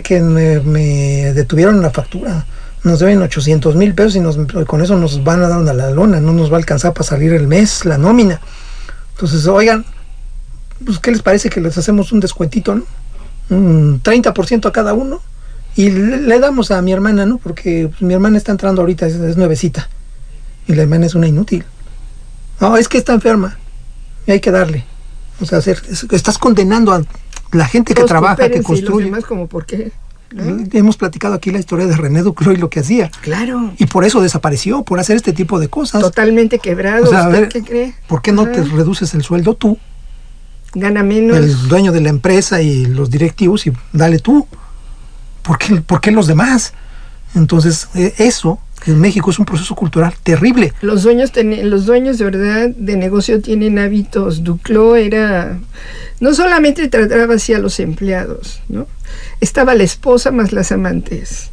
que me detuvieron la factura. Nos deben 800,000 pesos y con eso nos van a dar una la lona, no nos va a alcanzar para salir el mes, la nómina. Entonces, oigan, pues ¿qué les parece que les hacemos un descuentito, no? Un 30% a cada uno y le damos a mi hermana, ¿no? Porque pues, mi hermana está entrando ahorita, es nuevecita y la hermana es una inútil. No, es que está enferma y hay que darle. O sea, estás condenando a la gente que trabaja, que construye. Y los demás, ¿como por qué? ¿No? Hemos platicado aquí la historia de René Duclos y lo que hacía. Claro. Y por eso desapareció, por hacer este tipo de cosas. Totalmente quebrado. O sea, a ver, ¿qué cree? ¿Por qué no te reduces el sueldo tú? Gana menos. El dueño de la empresa y los directivos y dale tú. ¿Por qué los demás? Entonces, eso en México es un proceso cultural terrible. Los dueños de verdad de negocio tienen hábitos. Duclos no solamente trataba así a los empleados, ¿no? Estaba la esposa más las amantes.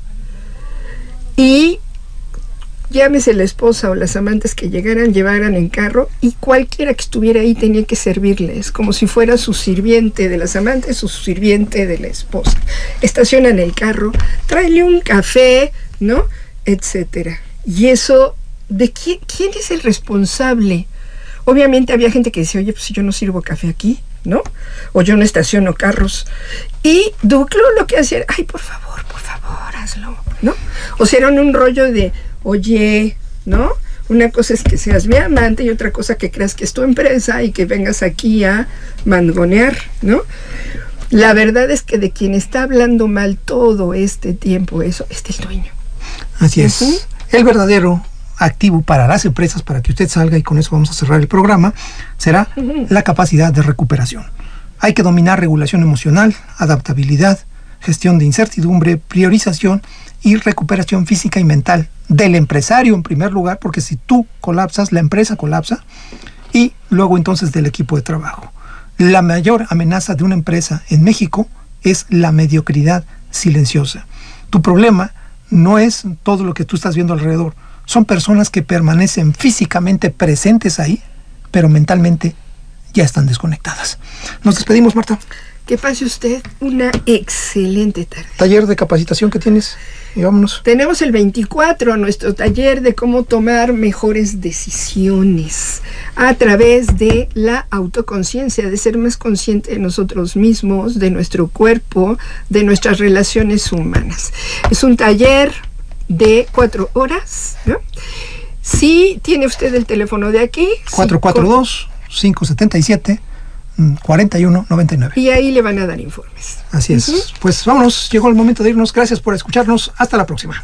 Y llámese la esposa o las amantes que llevaran en carro, y cualquiera que estuviera ahí tenía que servirles, como si fuera su sirviente de las amantes o su sirviente de la esposa. Estacionan el carro, tráele un café, ¿no? Etcétera. Y eso, ¿de quién es el responsable? Obviamente había gente que decía, oye, pues si yo no sirvo café aquí, ¿no? O yo no estaciono carros. Y Duclos lo que hacía era, ay, por favor, hazlo, ¿no? O sea, era un rollo de, oye, ¿no? Una cosa es que seas mi amante y otra cosa que creas que es tu empresa y que vengas aquí a mangonear, ¿no? La verdad es que de quien está hablando mal todo este tiempo, eso, es el dueño. Así es. Uh-huh. El verdadero activo para las empresas, para que usted salga, y con eso vamos a cerrar el programa, será la capacidad de recuperación. Hay que dominar regulación emocional, adaptabilidad, gestión de incertidumbre, priorización y recuperación física y mental del empresario en primer lugar, porque si tú colapsas, la empresa colapsa, y luego entonces del equipo de trabajo. La mayor amenaza de una empresa en México es la mediocridad silenciosa. Tu problema no es todo lo que tú estás viendo alrededor. Son personas que permanecen físicamente presentes ahí, pero mentalmente ya están desconectadas. Nos despedimos, Marta. Que pase usted una excelente tarde. Taller de capacitación que tienes, y vámonos. Tenemos el 24, nuestro taller de cómo tomar mejores decisiones a través de la autoconciencia, de ser más consciente de nosotros mismos, de nuestro cuerpo, de nuestras relaciones humanas. Es un taller de 4 horas, ¿no? Si tiene usted el teléfono de aquí, 442-577-4199. Y ahí le van a dar informes. Así es. Uh-huh. Pues vámonos, llegó el momento de irnos. Gracias por escucharnos. Hasta la próxima.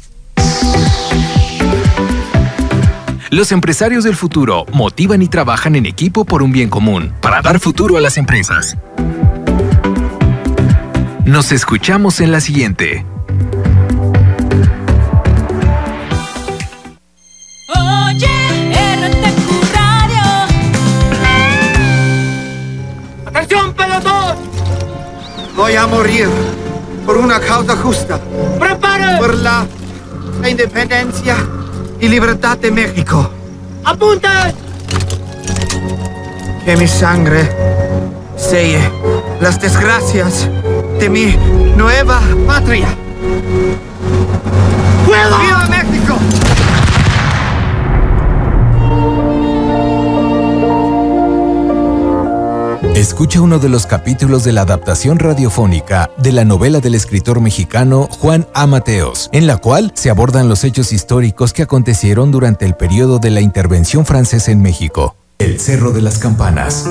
Los empresarios del futuro motivan y trabajan en equipo por un bien común, para dar futuro a las empresas. Nos escuchamos en la siguiente. ¡Atención, pelotón! Voy a morir por una causa justa. ¡Prepare! Por la independencia y libertad de México. ¡Apunte! Que mi sangre selle las desgracias de mi nueva patria. ¡Fuego! ¡Viva México! Escucha uno de los capítulos de la adaptación radiofónica de la novela del escritor mexicano Juan A. Mateos, en la cual se abordan los hechos históricos que acontecieron durante el periodo de la intervención francesa en México. El Cerro de las Campanas.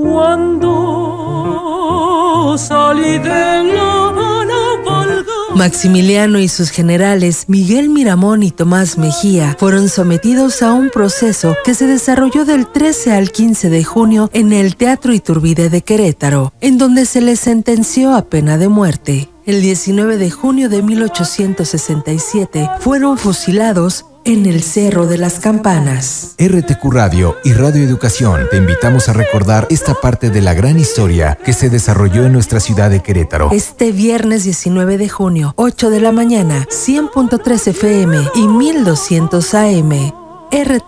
Cuando salí de la Maximiliano y sus generales, Miguel Miramón y Tomás Mejía, fueron sometidos a un proceso que se desarrolló del 13 al 15 de junio en el Teatro Iturbide de Querétaro, en donde se les sentenció a pena de muerte. El 19 de junio de 1867 fueron fusilados en el Cerro de las Campanas. RTQ Radio y Radio Educación te invitamos a recordar esta parte de la gran historia que se desarrolló en nuestra ciudad de Querétaro. Este viernes 19 de junio, 8 de la mañana, 100.3 FM y 1200 AM.